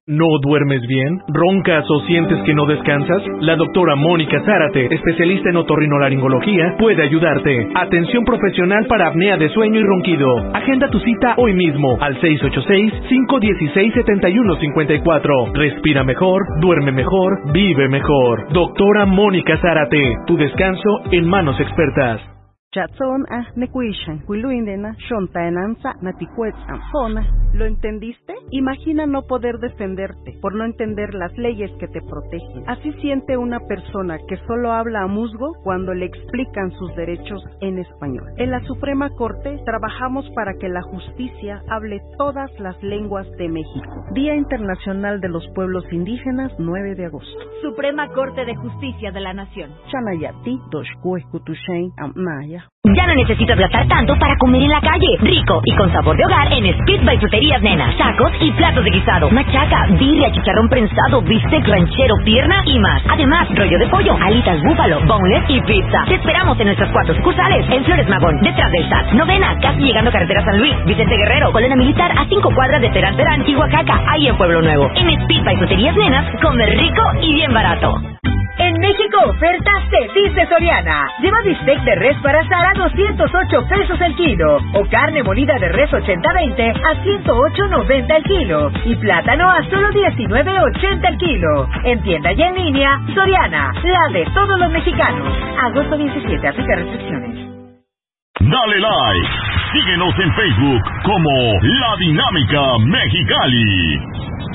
¿No duermes bien? ¿Roncas o sientes que no descansas? La doctora Mónica Zárate, especialista en otorrinolaringología, puede ayudarte. Atención profesional para apnea de sueño y ronquido. Agenda tu cita hoy mismo al 686-516-7154. Respira mejor, duerme mejor, vive mejor. Doctora Mónica Zárate, tu descanso en manos expertas. Chatson nekuishan, kuiluindena, shontaenanza, naticuetzan, zona. ¿Lo entendiste? Imagina no poder defenderte por no entender las leyes que te protegen. Así siente una persona que solo habla a musgo cuando le explican sus derechos en español. En la Suprema Corte trabajamos para que la justicia hable todas las lenguas de México. Día Internacional de los Pueblos Indígenas, 9 de agosto. Suprema Corte de Justicia de la Nación. Chanayati, Doshkueskutushain, Amnaya. Ya no necesitas gastar tanto para comer en la calle. Rico y con sabor de hogar en Speed by Fruterías Nena. Tacos y platos de guisado, machaca, birria, chicharrón prensado, bistec ranchero, pierna y más. Además, rollo de pollo, alitas búfalo, boneless y pizza. Te esperamos en nuestras 4 sucursales. En Flores Magón, detrás del SAT. Novena, casi llegando a Carretera San Luis. Vicente Guerrero, Colena Militar, a 5 cuadras de Terán y Oaxaca. Ahí en Pueblo Nuevo. En Speed by Fruterías Nenas, comer rico y bien barato. En México, ofertas se dice Soriana. Lleva bistec de res para asar a 208 pesos el kilo. O carne molida de res 80-20 a 108.90 el kilo. Y plátano a solo 19.80 el kilo. En tienda y en línea, Soriana, la de todos los mexicanos. Agosto 17, aplica restricciones. Dale like. Síguenos en Facebook como La Dinámica Mexicali.